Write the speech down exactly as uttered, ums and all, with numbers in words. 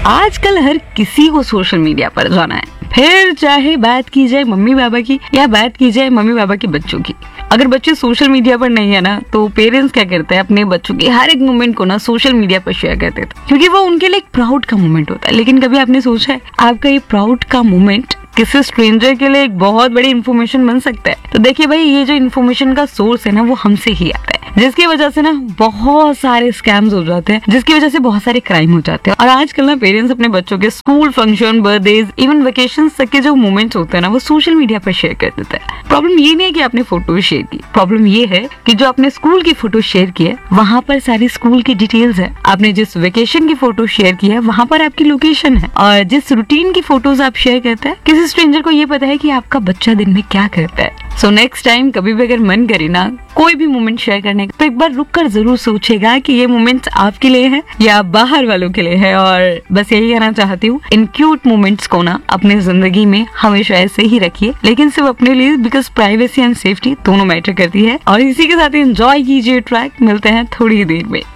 आजकल हर किसी को सोशल मीडिया पर जाना है, फिर चाहे बात की जाए मम्मी पापा की या बात की जाए मम्मी पापा के बच्चों की। अगर बच्चे सोशल मीडिया पर नहीं है ना, तो पेरेंट्स क्या करते हैं, अपने बच्चों के हर एक मोमेंट को ना सोशल मीडिया पर शेयर करते थे, क्योंकि वो उनके लिए एक प्राउड का मोमेंट होता है। लेकिन कभी आपने सोचा है आपका ये प्राउड का मोमेंट किसी स्ट्रेंजर के लिए एक बहुत बड़ी इन्फॉर्मेशन बन सकता है? तो देखिए भाई, ये जो इन्फॉर्मेशन का सोर्स है ना, वो हमसे ही आता है, जिसकी वजह से ना बहुत सारे स्कैम्स हो जाते हैं, जिसकी वजह से बहुत सारे क्राइम हो जाते हैं। और आजकल ना पेरेंट्स अपने बच्चों के school function, birthdays, even vacation तक के जो मोमेंट्स होते हैं ना, वो सोशल मीडिया पर शेयर कर देते हैं। प्रॉब्लम ये नहीं है कि आपने फोटो शेयर की, प्रॉब्लम ये है कि जो आपने स्कूल की फोटो शेयर की है, वहाँ पर सारी स्कूल की डिटेल्स है। आपने जिस वेकेशन की फोटो शेयर की है, वहाँ पर आपकी लोकेशन है। और जिस रूटीन की फोटोज आप शेयर करते हैं, किसी स्ट्रेंजर को ये पता है कि आपका बच्चा दिन में क्या करता है। सो नेक्स्ट टाइम कभी भी अगर मन करे ना कोई भी मोमेंट शेयर करने का, तो एक बार रुक कर जरूर सोचेगा कि ये मोमेंट्स आपके लिए है या बाहर वालों के लिए है। और बस यही कहना चाहती हूँ, इन क्यूट मोमेंट्स को ना अपने जिंदगी में हमेशा ऐसे ही रखिए, लेकिन सिर्फ अपने लिए, बिकॉज प्राइवेसी एंड सेफ्टी दोनों मैटर करती है। और इसी के साथ एंजॉय कीजिए ट्रैक। मिलते हैं थोड़ी देर में।